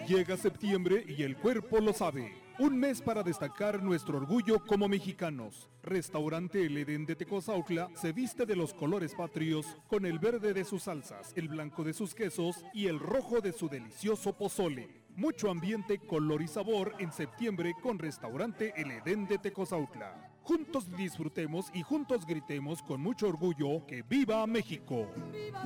Llega septiembre y el cuerpo lo sabe. Un mes para destacar nuestro orgullo como mexicanos. Restaurante El Edén de Tecozautla se viste de los colores patrios con el verde de sus salsas, el blanco de sus quesos y el rojo de su delicioso pozole. Mucho ambiente, color y sabor en septiembre con Restaurante El Edén de Tecozautla. Juntos disfrutemos y juntos gritemos con mucho orgullo que ¡viva México!